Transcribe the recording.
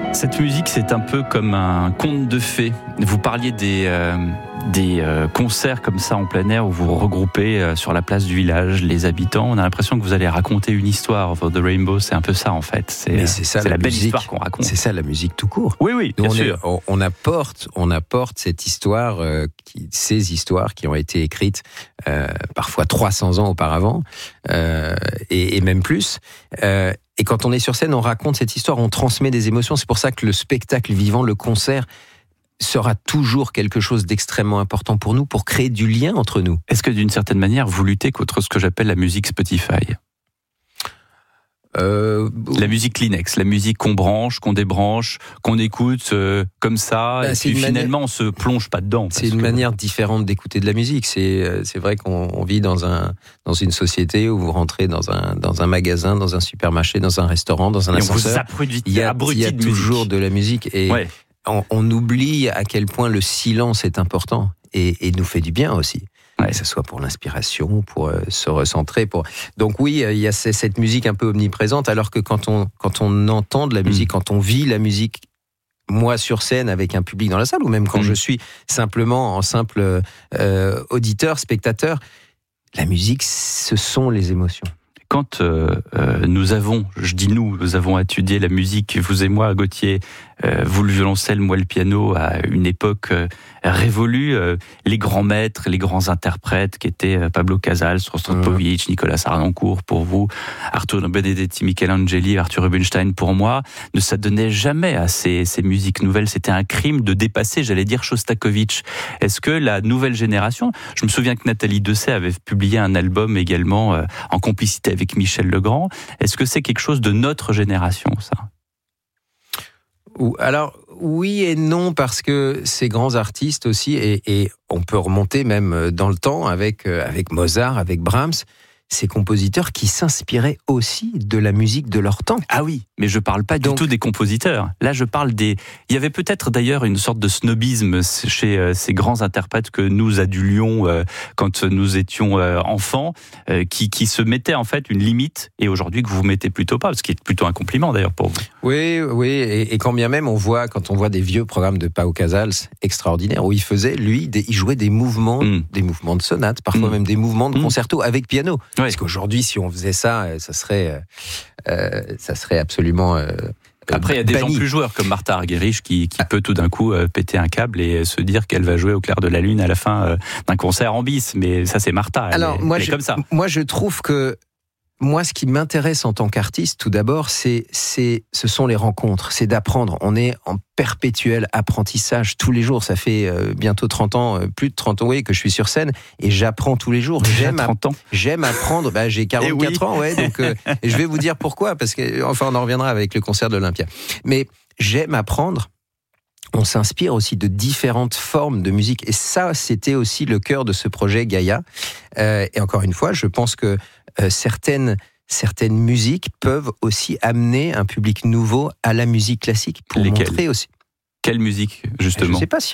Cette musique, c'est un peu comme un conte de fées. Vous parliez des concerts comme ça en plein air où vous regroupez sur la place du village les habitants. On a l'impression que vous allez raconter une histoire. The Rainbow, c'est un peu ça en fait. C'est la belle histoire qu'on raconte. C'est ça la musique tout court. Oui, bien sûr. On apporte cette histoire, ces histoires qui ont été écrites parfois 300 ans auparavant et même plus. Et quand on est sur scène, on raconte cette histoire, on transmet des émotions. C'est pour ça que le spectacle vivant, le concert, sera toujours quelque chose d'extrêmement important pour nous, pour créer du lien entre nous. Est-ce que d'une certaine manière, vous luttez contre ce que j'appelle la musique Spotify ? La musique Kleenex, la musique qu'on branche, qu'on débranche, qu'on écoute comme ça, et puis finalement on se plonge pas dedans. C'est une manière différente d'écouter de la musique. C'est vrai qu'on vit dans une société où vous rentrez dans un magasin, dans un supermarché, dans un restaurant, dans un ascenseur. Il y a toujours de la musique et on oublie à quel point le silence est important et nous fait du bien aussi. Que ce soit pour l'inspiration, pour se recentrer. Donc oui, il y a cette musique un peu omniprésente, alors que quand on entend de la musique, quand on vit la musique, moi sur scène avec un public dans la salle, ou même quand je suis simplement en simple auditeur, spectateur, la musique, ce sont les émotions. Quand nous avons étudié la musique, vous et moi, Gauthier, vous le violoncelle, moi le piano, à une époque révolue, les grands maîtres, les grands interprètes qui étaient Pablo Casals, Rostropovich, Nicolas Harnoncourt pour vous, Arturo Benedetti, Michelangeli, Arthur Rubinstein pour moi, ne s'adonnaient jamais à ces musiques nouvelles. C'était un crime de dépasser, j'allais dire, Shostakovich. Est-ce que la nouvelle génération, je me souviens que Nathalie Dessay avait publié un album également en complicité avec Michel Legrand, est-ce que c'est quelque chose de notre génération, ça ? Alors, oui et non, parce que ces grands artistes aussi, et on peut remonter même dans le temps avec Mozart, avec Brahms, ces compositeurs qui s'inspiraient aussi de la musique de leur temps. Ah oui, mais je parle pas du tout des compositeurs. Là, je parle il y avait peut-être d'ailleurs une sorte de snobisme chez ces grands interprètes que nous adulions quand nous étions enfants, qui se mettaient en fait une limite, et aujourd'hui que vous mettez plutôt pas, ce qui est plutôt un compliment d'ailleurs pour vous. Oui, et quand bien même quand on voit des vieux programmes de Pau Casals extraordinaires, où il jouait des mouvements de sonate, parfois même des mouvements de concerto avec piano. Parce qu'aujourd'hui, si on faisait ça, ça serait absolument Après, il y a des gens plus joueurs comme Martha Argerich qui peut tout d'un coup péter un câble et se dire qu'elle va jouer au clair de la lune à la fin d'un concert en bis. Mais ça, c'est Martha. Elle est comme ça. Moi, je trouve que ce qui m'intéresse en tant qu'artiste, tout d'abord, ce sont les rencontres, c'est d'apprendre. On est en perpétuel apprentissage tous les jours. Ça fait bientôt 30 ans, plus de 30 ans, que je suis sur scène et j'apprends tous les jours. J'aime apprendre. J'ai 44 ans, donc et je vais vous dire pourquoi, parce que on en reviendra avec le concert de l'Olympia. Mais j'aime apprendre. On s'inspire aussi de différentes formes de musique. Et ça, c'était aussi le cœur de ce projet Gaïa. Et encore une fois, je pense que certaines musiques peuvent aussi amener un public nouveau à la musique classique pour montrer aussi. Quelle musique, justement ? Je ne sais pas si